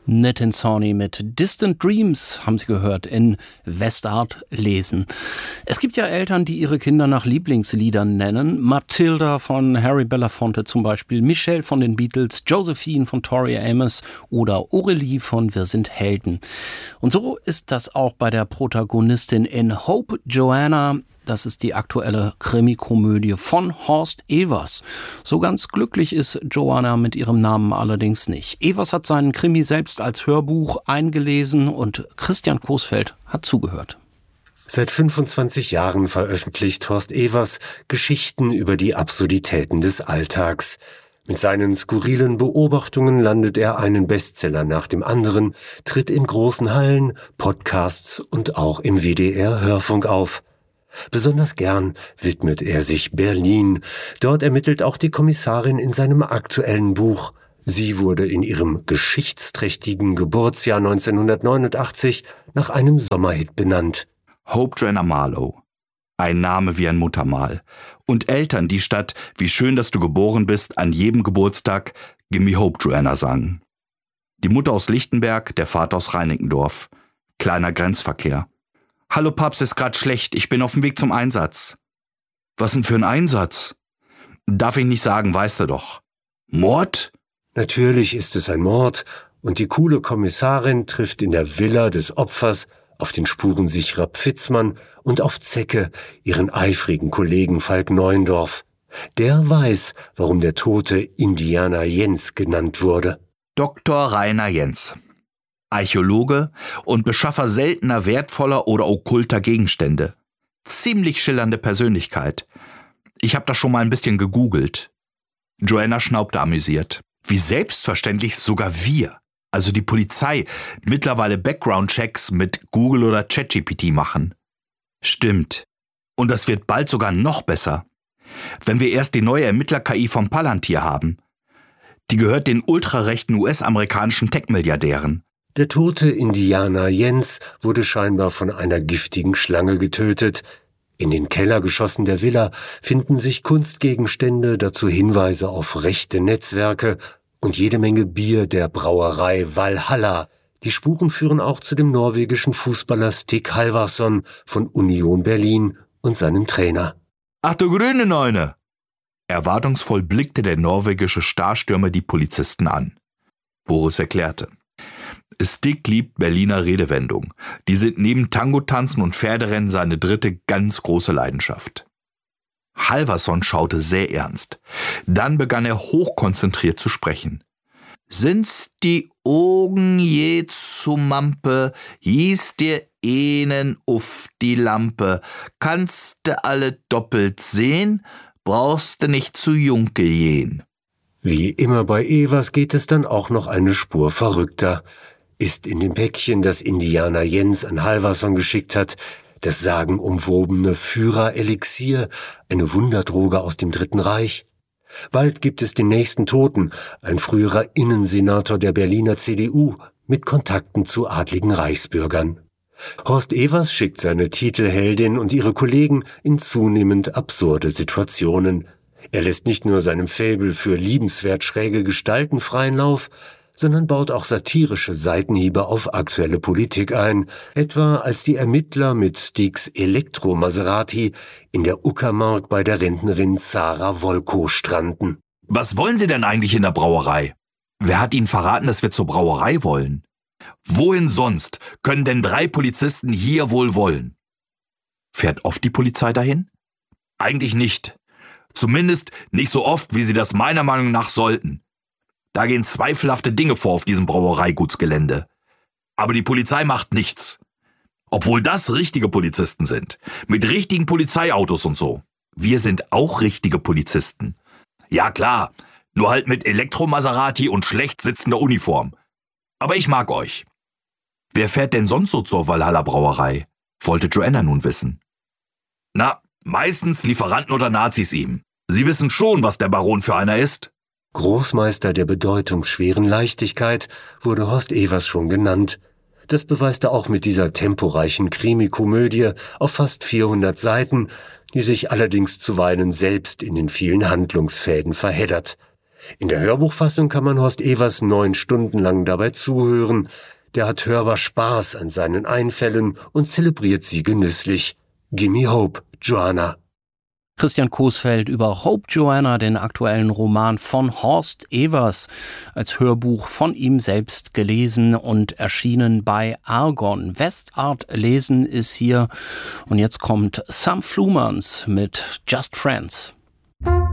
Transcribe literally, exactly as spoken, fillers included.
Ned and Sawney mit Distant Dreams, haben Sie gehört, in Westart lesen. Es gibt ja Eltern, die ihre Kinder nach Lieblingsliedern nennen. Matilda von Harry Belafonte zum Beispiel, Michelle von den Beatles, Josephine von Tori Amos oder Aurelie von Wir sind Helden. Und so ist das auch bei der Protagonistin in Hope Joanna. Das ist die aktuelle Krimikomödie von Horst Evers. So ganz glücklich ist Joanna mit ihrem Namen allerdings nicht. Evers hat seinen Krimi selbst als Hörbuch eingelesen und Christian Coesfeld hat zugehört. Seit fünfundzwanzig Jahren veröffentlicht Horst Evers Geschichten über die Absurditäten des Alltags. Mit seinen skurrilen Beobachtungen landet er einen Bestseller nach dem anderen, tritt in großen Hallen, Podcasts und auch im W D R-Hörfunk auf. Besonders gern widmet er sich Berlin. Dort ermittelt auch die Kommissarin in seinem aktuellen Buch. Sie wurde in ihrem geschichtsträchtigen Geburtsjahr neunzehnhundertneunundachtzig nach einem Sommerhit benannt. Hope Joanna Marlowe. Ein Name wie ein Muttermal. Und Eltern, die statt »Wie schön, dass du geboren bist« an jedem Geburtstag »Gimme Hope Joanna« sangen. Die Mutter aus Lichtenberg, der Vater aus Reinickendorf. Kleiner Grenzverkehr. »Hallo Paps, ist grad schlecht, ich bin auf dem Weg zum Einsatz.« »Was denn für ein Einsatz?« »Darf ich nicht sagen, weißt du doch.« »Mord?« Natürlich ist es ein Mord und die coole Kommissarin trifft in der Villa des Opfers auf den Spurensicherer Pfitzmann und auf Zecke, ihren eifrigen Kollegen Falk Neuendorf. Der weiß, warum der Tote Indianer Jens genannt wurde. Doktor Rainer Jens. Archäologe und Beschaffer seltener wertvoller oder okkulter Gegenstände. Ziemlich schillernde Persönlichkeit. Ich habe das schon mal ein bisschen gegoogelt. Joanna schnaubte amüsiert. Wie selbstverständlich sogar wir, also die Polizei, mittlerweile Background-Checks mit Google oder ChatGPT machen. Stimmt. Und das wird bald sogar noch besser. Wenn wir erst die neue Ermittler-K I vom Palantir haben. Die gehört den ultrarechten U S-amerikanischen Tech-Milliardären. Der tote Indianer Jens wurde scheinbar von einer giftigen Schlange getötet. In den Kellergeschossen der Villa finden sich Kunstgegenstände, dazu Hinweise auf rechte Netzwerke und jede Menge Bier der Brauerei Valhalla. Die Spuren führen auch zu dem norwegischen Fußballer Stig Halvarsson von Union Berlin und seinem Trainer. »Ach du grüne Neune!« Erwartungsvoll blickte der norwegische Starstürmer die Polizisten an. Boris erklärte. Stig liebt Berliner Redewendung. Die sind neben Tango-Tanzen und Pferderennen seine dritte ganz große Leidenschaft. Halvarsson schaute sehr ernst. Dann begann er hochkonzentriert zu sprechen. Sind's die Augen je zu Mampe, hieß dir ihnen uff die Lampe, kannst du alle doppelt sehen, brauchst du nicht zu Junke gehen. Wie immer bei Evers geht es dann auch noch eine Spur verrückter. Ist in dem Päckchen, das Indianer Jens an Halvarsson geschickt hat, das sagenumwobene Führer-Elixier, eine Wunderdroge aus dem Dritten Reich? Bald gibt es den nächsten Toten, ein früherer Innensenator der Berliner C D U mit Kontakten zu adligen Reichsbürgern. Horst Evers schickt seine Titelheldin und ihre Kollegen in zunehmend absurde Situationen. Er lässt nicht nur seinem Faible für liebenswert schräge Gestalten freien Lauf, sondern baut auch satirische Seitenhiebe auf aktuelle Politik ein, etwa als die Ermittler mit Stigs Elektro-Maserati in der Uckermark bei der Rentnerin Zara Wolkow stranden. Was wollen Sie denn eigentlich in der Brauerei? Wer hat Ihnen verraten, dass wir zur Brauerei wollen? Wohin sonst können denn drei Polizisten hier wohl wollen? Fährt oft die Polizei dahin? Eigentlich nicht. Zumindest nicht so oft, wie sie das meiner Meinung nach sollten. Da gehen zweifelhafte Dinge vor auf diesem Brauereigutsgelände. Aber die Polizei macht nichts. Obwohl das richtige Polizisten sind. Mit richtigen Polizeiautos und so. Wir sind auch richtige Polizisten. Ja klar, nur halt mit Elektro-Maserati und schlecht sitzender Uniform. Aber ich mag euch. Wer fährt denn sonst so zur Valhalla Brauerei? Wollte Joanna nun wissen. Na, meistens Lieferanten oder Nazis ihm. Sie wissen schon, was der Baron für einer ist. Großmeister der bedeutungsschweren Leichtigkeit wurde Horst Evers schon genannt. Das beweist er auch mit dieser temporeichen Krimikomödie auf fast vierhundert Seiten, die sich allerdings zuweilen selbst in den vielen Handlungsfäden verheddert. In der Hörbuchfassung kann man Horst Evers neun Stunden lang dabei zuhören. Der hat hörbar Spaß an seinen Einfällen und zelebriert sie genüsslich. Gimme Hope, Joanna. Christian Coesfeld über Hope, Joanna, den aktuellen Roman von Horst Evers, als Hörbuch von ihm selbst gelesen und erschienen bei Argon. Westart lesen ist hier und jetzt kommt Sam Flumans mit Just Friends.